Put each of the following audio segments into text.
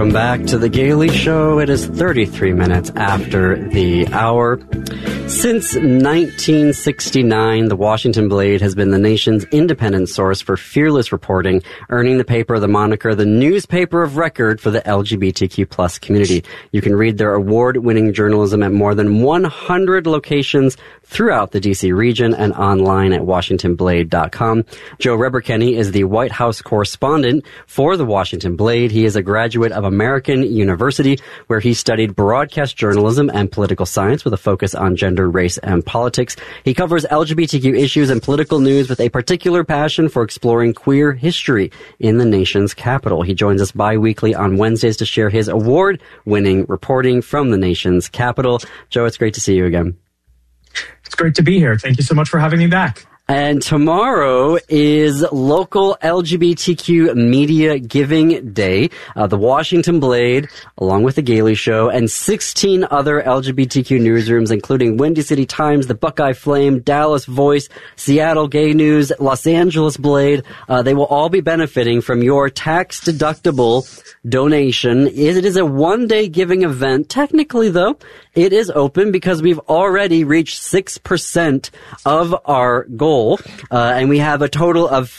Welcome back to The Gailey Show. It is 33 minutes after the hour. Since 1969, the Washington Blade has been the nation's independent source for fearless reporting, earning the paper the moniker the newspaper of record for the LGBTQ plus community. You can read their award-winning journalism at more than 100 locations throughout the D.C. region and online at WashingtonBlade.com. Joe Reberkenny is the White House correspondent for the Washington Blade. He is a graduate of American University, where he studied broadcast journalism and political science with a focus on gender, race, and politics. He covers LGBTQ issues and political news with a particular passion for exploring queer history in the nation's capital. He joins us bi-weekly on Wednesdays to share his award-winning reporting from the nation's capital. Joe, it's great to see you again. It's great to be here. Thank you so much for having me back. And tomorrow is local LGBTQ Media Giving Day. The Washington Blade, along with The Gailey Show, and 16 other LGBTQ newsrooms, including Windy City Times, the Buckeye Flame, Dallas Voice, Seattle Gay News, Los Angeles Blade, they will all be benefiting from your tax-deductible donation. It is a one-day giving event. Technically, though, it is open because we've already reached 6% of our goal. And we have a total of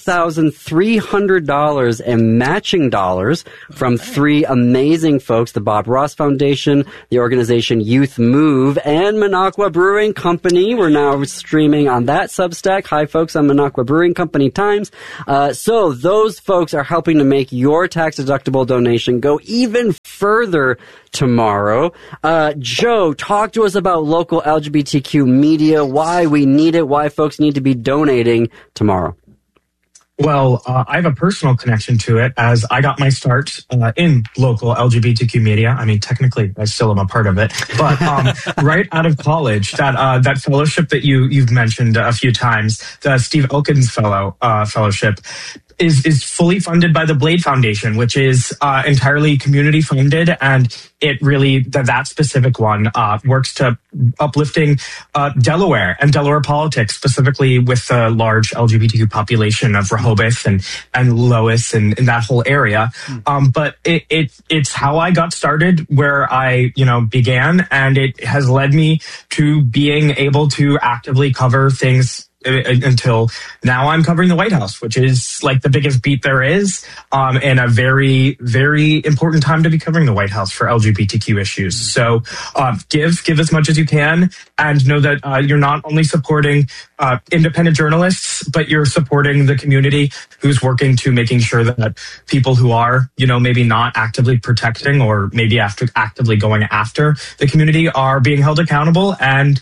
$5,300 in matching dollars from three amazing folks, the Bob Ross Foundation, the organization Youth Move, and Minocqua Brewing Company. We're now streaming on that Substack. Hi, folks, on Minocqua Brewing Company Times. So those folks are helping to make your tax-deductible donation go even further tomorrow. Joe, talk to us about local LGBTQ media, why we need it, why folks need to be donating tomorrow. Well, I have a personal connection to it, as I got my start in local LGBTQ media. I mean, technically, I still am a part of it, but right out of college, that fellowship that you've mentioned a few times, the Steve Elkins fellowship, is fully funded by the Blade Foundation, which is entirely community funded, and it really, that specific one works to uplifting Delaware and Delaware politics, specifically with the large LGBTQ population of Rehoboth and Lois and in that whole area. But it's how I got started, where I began, and it has led me to being able to actively cover things until now. I'm covering the White House, which is like the biggest beat there is, and a very, very important time to be covering the White House for LGBTQ issues. So give as much as you can, and know that you're not only supporting independent journalists, but you're supporting the community who's working to making sure that people who are, maybe not actively protecting or maybe actively going after the community are being held accountable. And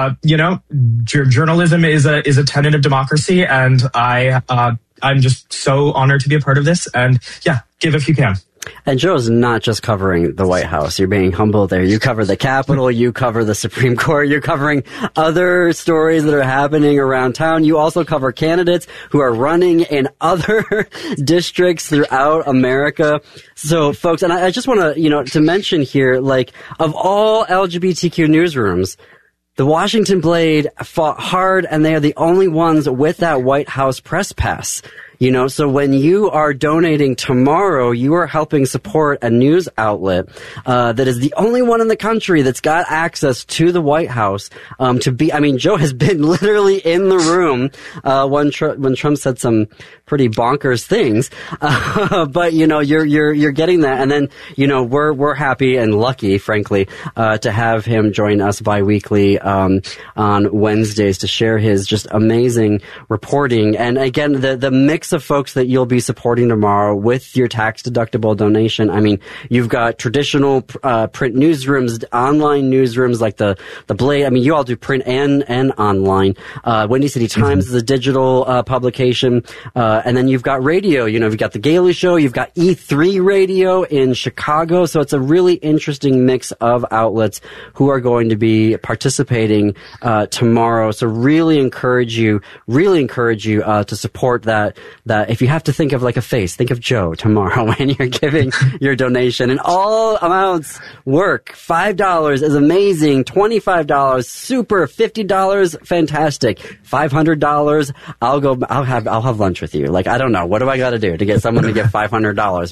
journalism is a tenet of democracy, and I'm just so honored to be a part of this. And yeah, give if you can. And Joe's not just covering the White House. You're being humble there. You cover the Capitol, you cover the Supreme Court, you're covering other stories that are happening around town. You also cover candidates who are running in other districts throughout America. So, folks, and I just want to mention here, like, of all LGBTQ newsrooms, the Washington Blade fought hard, and they are the only ones with that White House press pass. So when you are donating tomorrow, you are helping support a news outlet that is the only one in the country that's got access to the White House. Joe has been literally in the room when Trump said some pretty bonkers things, but you're getting that, and then we're happy and lucky, frankly, to have him join us bi-weekly on Wednesdays to share his just amazing reporting. And again, the mix of folks that you'll be supporting tomorrow with your tax-deductible donation. I mean, you've got traditional print newsrooms, online newsrooms like the Blade. I mean, you all do print and online. Windy City Times is a digital publication. And then you've got radio. You've got The Gailey Show. You've got E3 Radio in Chicago. So it's a really interesting mix of outlets who are going to be participating tomorrow. So really encourage you to support that that if you have to think of like a face, think of Joe tomorrow when you're giving your donation. And all amounts work. $5 is amazing. $25, super. $50, fantastic. $500, I'll have lunch with you. Like, I don't know. What do I got to do to get someone to give $500?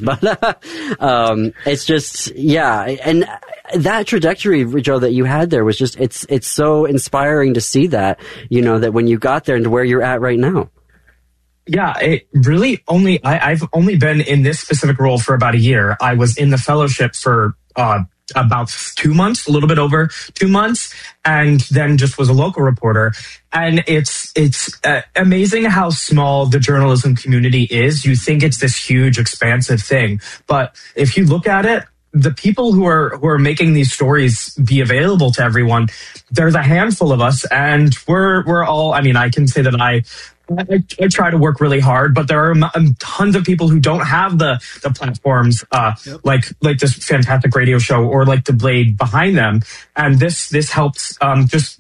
But, it's just, yeah. And that trajectory, Joe, that you had there was just, it's so inspiring to see that, you know, that when you got there and to where you're at right now. Yeah, it really I've only been in this specific role for about a year. I was in the fellowship for, about 2 months, a little bit over 2 months, and then just was a local reporter. And it's amazing how small the journalism community is. You think it's this huge, expansive thing, but if you look at it, the people who are making these stories be available to everyone, there's a handful of us, and we're all. I mean, I can say that I try to work really hard, but there are tons of people who don't have the platforms like this fantastic radio show or like The Blade behind them, and this helps just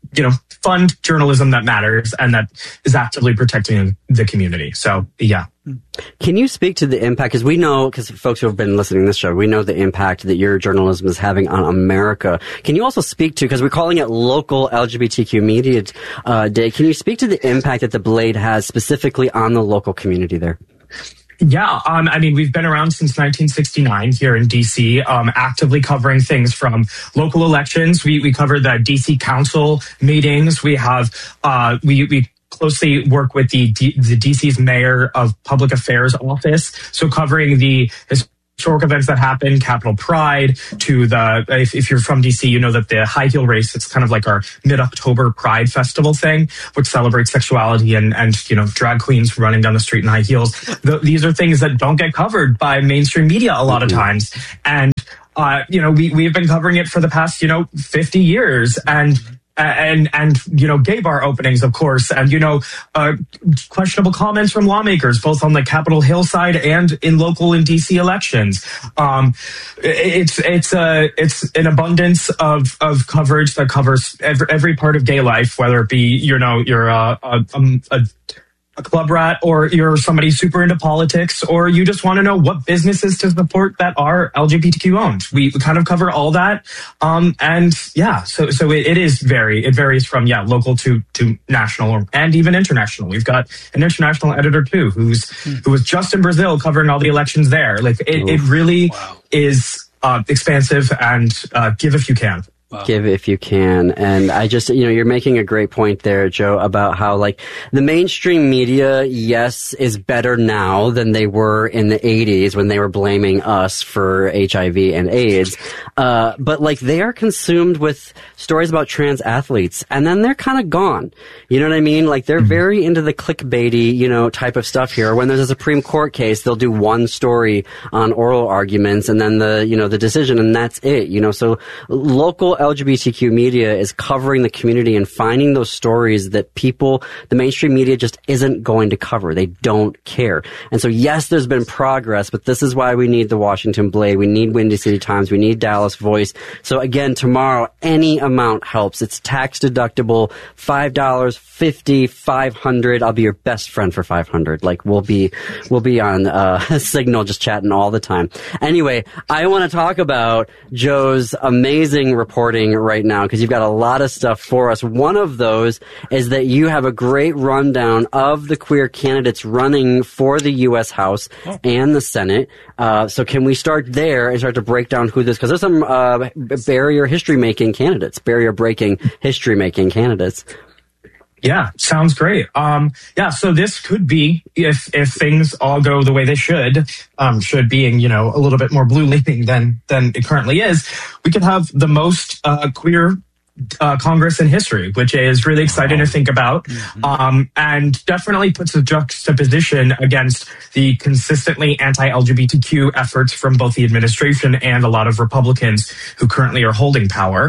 fund journalism that matters and that is actively protecting the community. So yeah. Can you speak to the impact? Because we know, because folks who have been listening to this show, we know the impact that your journalism is having on America. Can you also speak to, because we're calling it Local LGBTQ Media Day, can you speak to the impact that The Blade has specifically on the local community there? Yeah, I mean, we've been around since 1969 here in DC, actively covering things from local elections. We cover the DC Council meetings. We have, we closely work with the DC's Mayor of Public Affairs Office. So covering the historic events that happen, Capitol Pride, to if you're from DC, you know that the high heel race, it's kind of like our mid-October Pride Festival thing, which celebrates sexuality and drag queens running down the street in high heels. These are things that don't get covered by mainstream media a lot of times. And, we've been covering it for the past, 50 years. And gay bar openings, of course, and questionable comments from lawmakers, both on the Capitol Hill side and in local and DC elections. It's an abundance of coverage that covers every part of gay life, whether it be you're a club rat, or you're somebody super into politics, or you just want to know what businesses to support that are LGBTQ owned. We kind of cover all that. And yeah, so it varies from, local to national and even international. We've got an international editor too, who was just in Brazil covering all the elections there. Like it really is expansive, and give if you can. Wow. Give if you can. And I just, you're making a great point there, Joe, about how like the mainstream media, yes, is better now than they were in the 80s when they were blaming us for HIV and AIDS. But like they are consumed with stories about trans athletes, and then they're kind of gone. You know what I mean? Like they're very into the clickbaity, type of stuff here. When there's a Supreme Court case, they'll do one story on oral arguments and then the decision, and that's it, So local LGBTQ media is covering the community and finding those stories that the mainstream media just isn't going to cover. They don't care. And so, yes, there's been progress, but this is why we need the Washington Blade. We need Windy City Times. We need Dallas Voice. So again, tomorrow, any amount helps. It's tax deductible, $5, $50, $500. I'll be your best friend for $500. Like we'll be on Signal just chatting all the time. Anyway, I want to talk about Joe's amazing reporting right now, because you've got a lot of stuff for us. One of those is that you have a great rundown of the queer candidates running for the U.S. House and the Senate. So can we start there and start to break down who this, because there's some barrier breaking history making candidates. Yeah, sounds great. So this could be, if things all go the way they should being, a little bit more blue leaning than it currently is, we could have the most queer Congress in history, which is really exciting to think about, and definitely puts a juxtaposition against the consistently anti-LGBTQ efforts from both the administration and a lot of Republicans who currently are holding power.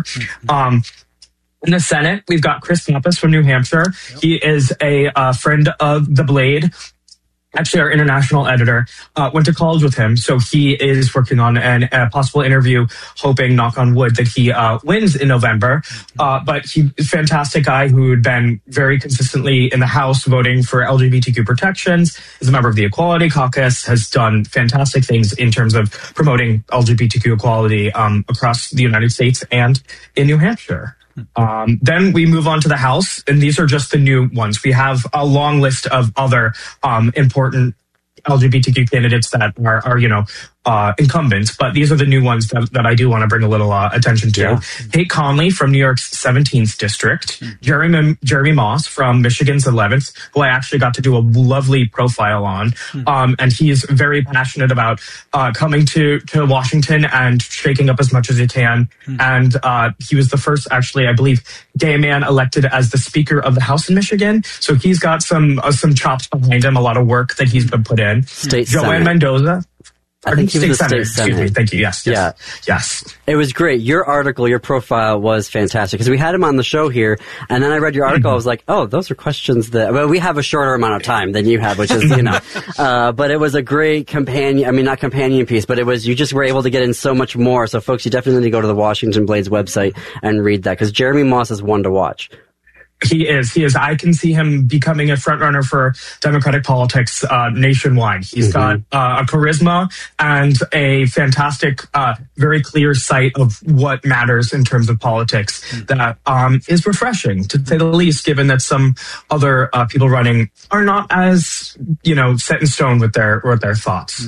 In the Senate, we've got Chris Pappas from New Hampshire. He is a friend of The Blade. actually our international editor, went to college with him. So he is working on a possible interview, hoping, knock on wood, that he wins in November. But he's a fantastic guy who had been very consistently in the House voting for LGBTQ protections, is a member of the Equality Caucus, has done fantastic things in terms of promoting LGBTQ equality across the United States and in New Hampshire. Then we move on to the House, and these are just the new ones. We have a long list of other important LGBTQ candidates that are incumbents, but these are the new ones that I do want to bring a little attention to. Yeah. Kate Conley from New York's 17th District, Jeremy Moss from Michigan's 11th, who I actually got to do a lovely profile on, and he is very passionate about coming to Washington and shaking up as much as he can, and he was the first, actually, I believe, gay man elected as the Speaker of the House in Michigan, so he's got some chops behind him, a lot of work that he's been put in. State Joanne Senate. Mendoza. I think he was the state senate. Excuse me. Thank you. Yes. Yes. It was great. Your article, your profile was fantastic because we had him on the show here, and then I read your article. I was like, oh, those are questions that. Well, we have a shorter amount of time than you have, which is but it was a great companion. I mean, not companion piece, but it was. You just were able to get in so much more. So, folks, you definitely need to go to the Washington Blades website and read that because Jeremy Moss is one to watch. He is. I can see him becoming a front runner for Democratic politics nationwide. He's got a charisma and a fantastic, very clear sight of what matters in terms of politics that is refreshing, to say the least, given that some other people running are not as, set in stone with their thoughts.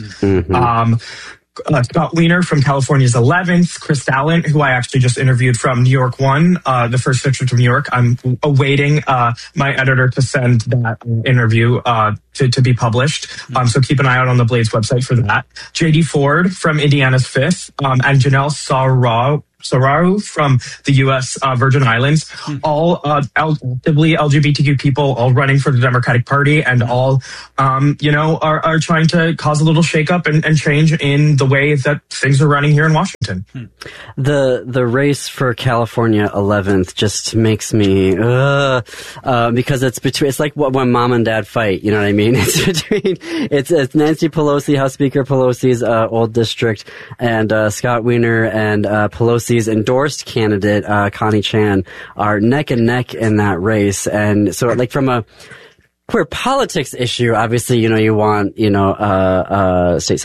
Scott Wiener from California's 11th, Chris Dallant, who I actually just interviewed from New York 1, the first district of New York. I'm awaiting my editor to send that interview to be published. So keep an eye out on the Blades website for that. J.D. Ford from Indiana's 5th, and Janelle Sararu from the U.S. Virgin Islands, all actively LGBTQ people, all running for the Democratic Party, and all, are trying to cause a little shakeup and change in the way that things are running here in Washington. The race for California 11th just makes me because it's like when mom and dad fight. You know what I mean? It's Nancy Pelosi, House Speaker Pelosi's old district, and Scott Wiener and Pelosi's endorsed candidate, Connie Chan, are neck and neck in that race. And so, like, from a queer politics issue, obviously, you want, State